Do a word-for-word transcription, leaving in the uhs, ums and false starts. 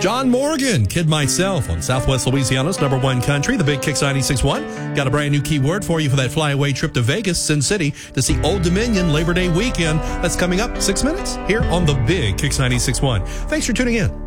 John Morgan, Kid Myself on Southwest Louisiana's number one country, the Big Kicks ninety-six point one. Got a brand new keyword for you for that flyaway trip to Vegas, Sin City, to see Old Dominion Labor Day weekend. That's coming up six minutes here on the Big Kicks ninety-six point one. Thanks for tuning in.